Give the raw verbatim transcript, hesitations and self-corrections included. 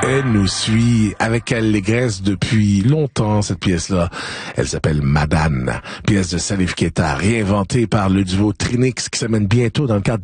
Elle nous suit avec allégresse depuis longtemps, cette pièce-là. Elle s'appelle Madane, pièce de Salif Keita, réinventée par le duo Trinix qui s'amène bientôt dans le cadre